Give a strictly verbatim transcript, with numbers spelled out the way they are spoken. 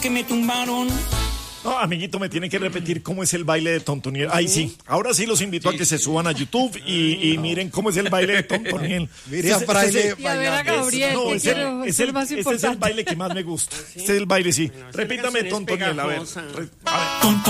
que me tumbaron. No, amiguito, me tiene que repetir cómo es el baile de Tontoniel. Ay, sí. Ahora sí los invito sí, a que sí. se suban a YouTube y, y no. miren cómo es el baile de Tontoniel. Mire a Fraile y a ver a Gabriel. No, es el, es, el, es, es el baile que más me gusta. Este es el baile, sí. Repítame Tontoniel, a ver. A ver.